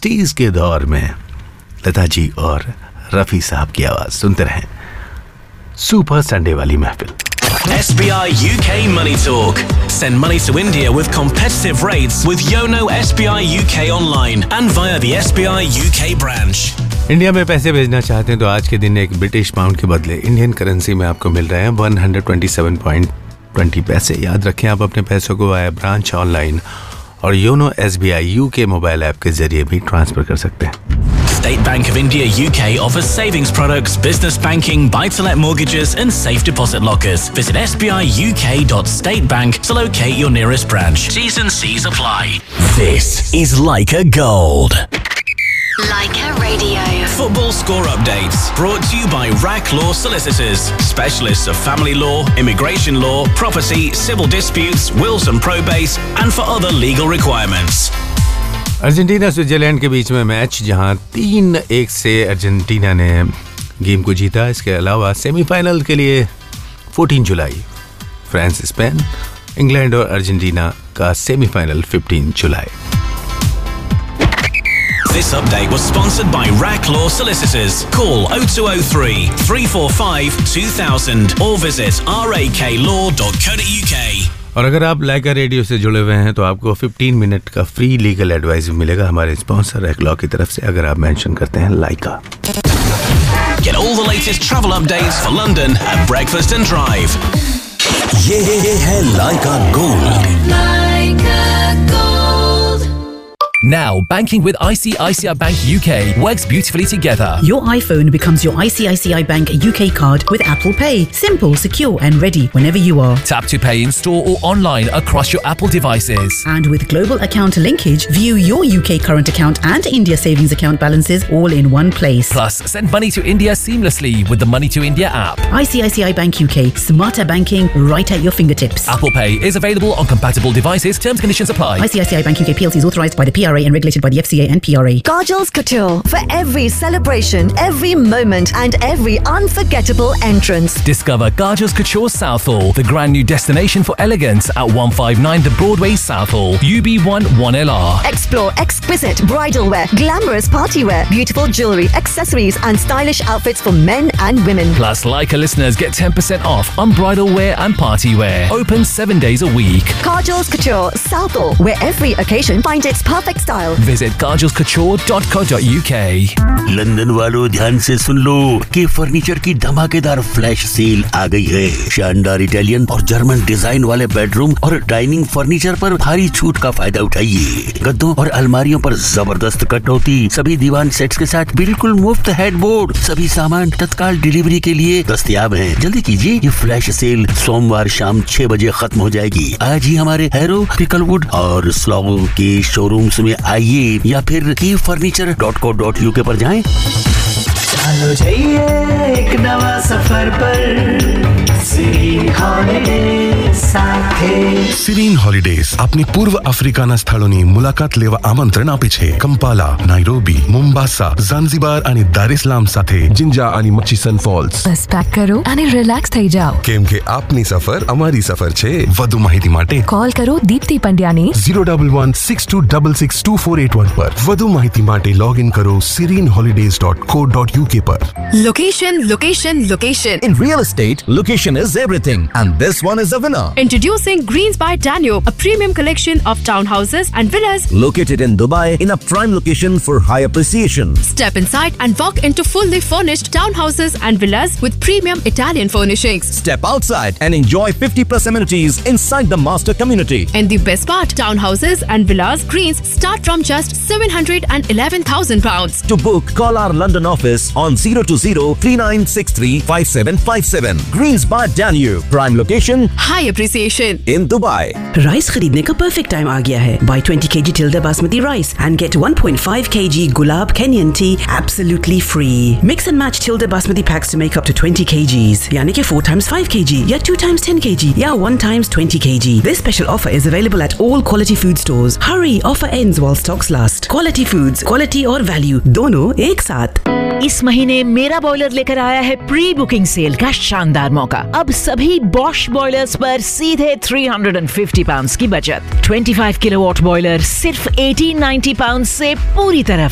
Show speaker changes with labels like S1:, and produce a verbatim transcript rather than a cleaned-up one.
S1: Sixties के दौर में लता जी और रफ़ी साहब की आवाज़ सुनते रहें। सुपर संडे वाली महफिल।
S2: S B I U K Money Talk. Send money to India with competitive rates with Yono S B I U K online and via the S B I U K branch.
S1: India में पैसे भेजना चाहते हैं तो आज के दिन एक ब्रिटिश पाउंड के बदले इंडियन करेंसी में आपको मिल रहे हैं एक सौ सत्ताईस पॉइंट दो शून्य पैसे। याद रखें, आप अपने पैसों को वाया ब्रांच ऑनलाइन और YONO S B I you के मोबाइल ऐप के जरिए भी ट्रांसफर कर सकते हैं।
S2: State Bank of India U K offers savings products, business banking, buy-to-let mortgages and safe deposit lockers. Visit s b i u k dot state bank to locate your nearest branch. T's and C's apply. This is Leica Gold.
S3: Leica Radio.
S2: Football score updates brought to you by R A C Law Solicitors, specialists of family law, immigration law, property, civil disputes, wills and probates, and for other legal requirements.
S1: Argentina Switzerland के बीच में match जहां तीन एक से Argentina ने game को जीता। इसके अलावा सेमीफाइनल के लिए चौदह जुलाई फ्रांस स्पेन, इंग्लैंड और अर्जेंटीना का सेमीफाइनल पंद्रह जुलाई।
S2: This update was sponsored by R A C Law Solicitors. Call oh two oh three, three four five, two thousand or visit r a k law dot co dot u k.
S1: और अगर आप लाइका radio से जुड़े हुए हैं तो आपको पंद्रह मिनट का फ्री लीगल एडवाइस मिलेगा हमारे sponsor R A C Law की तरफ से, अगर आप मेंशन करते हैं लाइका।
S2: Get all the latest travel updates for London at Breakfast and Drive.
S4: ये है लाइका gold.
S3: Leica Gold.
S5: Now, banking with I C I C I Bank U K works beautifully together.
S6: Your iPhone becomes your I C I C I Bank U K card with Apple Pay. Simple, secure and ready whenever you are.
S5: Tap to pay in store or online across your Apple devices.
S6: And with global account linkage, view your U K current account and India savings account balances all in one place.
S5: Plus, send money to India seamlessly with the Money to India app.
S6: I C I C I Bank U K. Smarter banking right at your fingertips.
S5: Apple Pay is available on compatible devices. Terms and conditions apply.
S6: I C I C I Bank U K P L C is authorised by the P R A and regulated by the F C A and P R A.
S7: Kajal's Couture. For every celebration, every moment and every unforgettable entrance.
S5: Discover Kajal's Couture Southall, the grand new destination for elegance at one fifty-nine The Broadway Southall, U B one one L R.
S7: Explore exquisite bridal wear, glamorous party wear, beautiful jewellery, accessories and stylish outfits for men and women.
S5: Plus, Leica listeners get ten percent off on bridal wear and party wear. Open seven days a week.
S7: Kajal's Couture Southall, where every occasion finds its perfect style.
S5: Visit kajals couture dot co dot u k.
S4: London वालों ध्यान से सुन लो कि furniture की धमाकेदार flash sale आ गई है। शानदार Italian और जर्मन डिजाइन वाले बेडरूम और डाइनिंग फर्नीचर पर भारी छूट का फायदा उठाइए। गद्दों और अलमारियों पर जबरदस्त कटौती, सभी दीवान सेट्स के साथ बिल्कुल मुफ्त हेडबोर्ड। सभी सामान तत्काल डिलीवरी के लिए दस्तयाब हैं। जल्दी कीजिए, ये फ्लैश सेल सोमवार शाम छह बजे खत्म हो जाएगी। आज ही हमारे हैरो, पिकलवुड और स्लॉगो के शोरूम्स में आइए या फिर की furniture dot co dot UK पर जाएं।
S8: चलो जाइए एक नवा सफर पर सिरीन हॉलिडेज સાથે।
S9: સિરીન હોલિડેઝ આપની પૂર્વ આફ્રિકાના સ્થળોની મુલાકાત લેવા આમંત્રણ આપે છે। કંપાલા, નાઇરોબી, મોમ્બાસા, ઝાંઝીબાર અને દારેસલામ સાથે જિંજા અને મચીસન ફોલ્સ।
S10: બસ પેક કરો અને રિલેક્સ થઈ જાઓ,
S9: કેમ કે આપની સફર અમારી સફર છે। વધુ માહિતી માટે
S10: કોલ કરો Deepti પંડ્યાને
S9: zero one one six two six six two four eight one પર। વધુ માહિતી માટે લોગ ઇન કરો sirin holidays dot co dot u k પર।
S11: Location, location, location.
S12: In real estate, location is everything, and this one is a winner.
S11: Introducing Greens by Danube, a premium collection of townhouses and villas
S12: located in Dubai in a prime location for high appreciation.
S11: Step inside and walk into fully furnished townhouses and villas with premium Italian furnishings.
S12: Step outside and enjoy fifty plus amenities inside the master community.
S11: And the best part, townhouses and villas Greens start from just seven hundred eleven thousand pounds.
S12: To book, call our London office on zero two zero three nine six three five seven five seven. Greens by Danube, prime location,
S11: high appreciation
S12: in Dubai.
S6: Rice खरीदने का perfect time आ गया है। Buy twenty kilograms Tilda Basmati rice and get one point five kilograms Gulab Kenyan tea absolutely free. Mix and match Tilda Basmati packs to make up to twenty kilograms. यानी कि four times five kilograms या two times ten kilograms या one times twenty kilograms. This special offer is available at all quality food stores. Hurry, offer ends while stocks last. Quality foods, quality और value दोनों एक साथ।
S13: इस महीने मेरा boiler लेकर आया है प्री बुकिंग सेल का शानदार मौका। अब सभी बॉश बॉयलर्स पर सीधे three hundred fifty पाउंड्स की बचत। twenty-five किलोवाट बॉयलर सिर्फ eighteen ninety पाउंड्स से पूरी तरह